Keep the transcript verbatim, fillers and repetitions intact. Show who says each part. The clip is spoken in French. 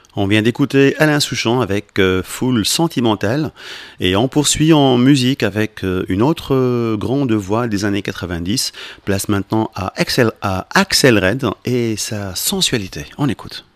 Speaker 1: On vient d'écouter Alain Souchon avec euh, Foule sentimentale et on poursuit en musique avec euh, une autre euh, grande voix des années quatre-vingt-dix. Place maintenant à Axel, à Axel Red et sa sensualité. On écoute.